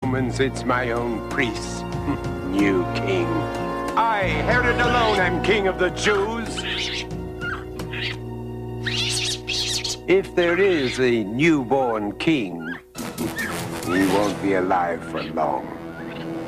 Romans, it's my own priest. New king. I, Herod alone, am king of the Jews. If there is a newborn king, he won't be alive for long.